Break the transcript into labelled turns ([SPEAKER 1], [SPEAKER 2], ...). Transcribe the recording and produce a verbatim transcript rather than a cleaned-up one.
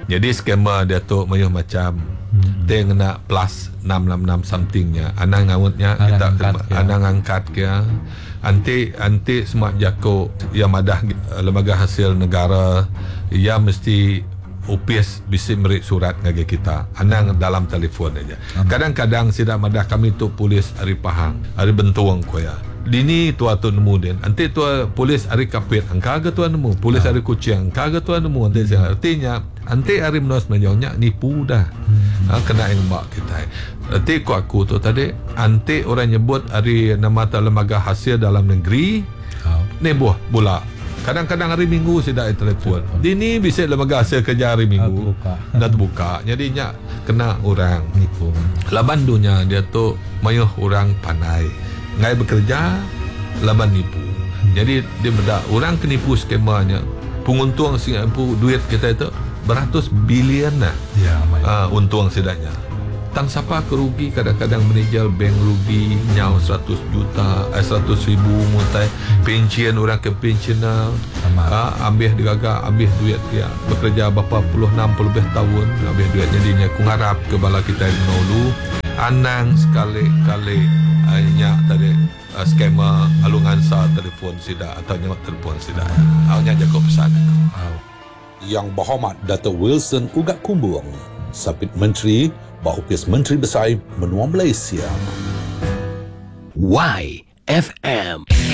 [SPEAKER 1] Jadi skema dia tu mayuh macam hmm. dia kena plus enam enam enam somethingnya. Anang ngawutnya kita anang angkat ke. Anti anti semua jako yang madah lembaga hasil negara ia mesti U P S bisa beri surat ngagi kita. Anang dalam telefon aja. Kadang-kadang sidak madah kami tu polis ari Pahang, ari Bentuang ko ya. Dini tua tu nemu den. Anti tua polis ari Kapit, angka ga tua nemu. Polis ari Kuching, angka ga tua nemu. Anti saya artinya anti ari menos menjauhnya nipu dah. Hmm. Ha, kena yang mak kita. Nanti ko aku tu tadi anti orang nyebut ari nama lembaga hasil dalam negeri. Oh. Nebuh bola. Kadang-kadang hari Minggu tidak telefon. Dini bisa lembaga hasil kerja hari Minggu. Dah terbuka. Jadinya kena orang nipu. Laban dunia dia tu mayuh orang pandai. Ngai bekerja laban nipu. Hmm. Jadi dia benda orang kenipu skemanya. Penguntung Singapura duit kita itu beratus bilion lah. Ya, uh, untung sedaknya. Tang siapa kerugi kadang-kadang manajer bank rugi nyau seratus juta, eh, seratus ribu mutai pensiun orang ke pensional. Uh, ambil digagak ambil duit dia bekerja berapa puluh enam puluh lebih tahun ambil duit jadinya ku harap ke bala kita dulu anang sekali-kali hanya tadi uh, skema alungan sa telefon sida atau nyawa telefon sida. Awaknya jaga pesan aku. Oh.
[SPEAKER 2] Yang Berhormat Dato' Wilson Ugat Kumbung, Sapit Menteri Bahupis Menteri Besar Menua Malaysia.
[SPEAKER 3] Y F M